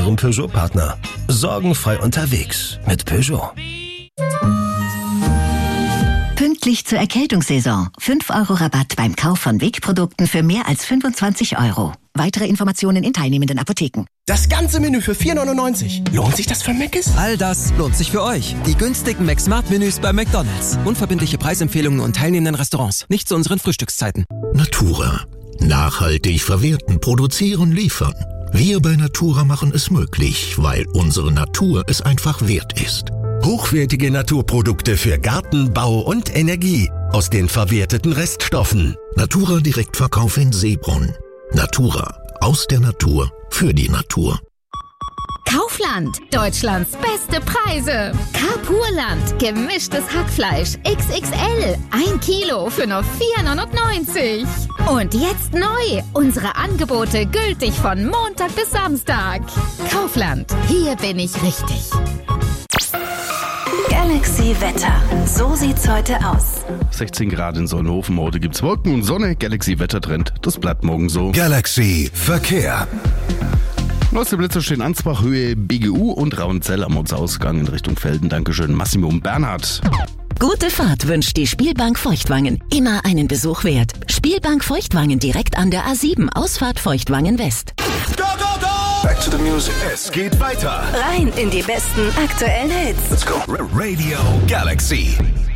Ihrem Peugeot-Partner. Sorgenfrei unterwegs mit Peugeot. Pünktlich zur Erkältungssaison. 5 € Rabatt beim Kauf von Wegprodukten für mehr als 25 €. Weitere Informationen in teilnehmenden Apotheken. Das ganze Menü für 4,99 €. Lohnt sich das für Mc's? All das lohnt sich für euch. Die günstigen McSmart-Menüs bei McDonald's. Unverbindliche Preisempfehlungen und teilnehmenden Restaurants. Nicht zu unseren Frühstückszeiten. Natura. Nachhaltig verwerten, produzieren, liefern. Wir bei Natura machen es möglich, weil unsere Natur es einfach wert ist. Hochwertige Naturprodukte für Garten, Bau und Energie aus den verwerteten Reststoffen. Natura Direktverkauf in Seebrunn. Natura. Aus der Natur. Für die Natur. Kaufland. Deutschlands beste Preise. Carpurland. Gemischtes Hackfleisch. XXL. 1 Kilo für nur 4,99 €. Und jetzt neu. Unsere Angebote gültig von Montag bis Samstag. Kaufland. Hier bin ich richtig. Galaxy Wetter. So sieht's heute aus. 16 Grad in Solnhofen. Heute gibt's Wolken und Sonne. Galaxy Wettertrend. Das bleibt morgen so. Galaxy Verkehr. Neueste Blitzer stehen Ansbach, Höhe BGU und Rauenzell am Ortsausgang in Richtung Felden. Dankeschön, Massimo Bernhard. Gute Fahrt wünscht die Spielbank Feuchtwangen. Immer einen Besuch wert. Spielbank Feuchtwangen direkt an der A7, Ausfahrt Feuchtwangen West. Go, go, go! Back to the music. Es geht weiter. Rein in die besten aktuellen Hits. Let's go. Radio Galaxy.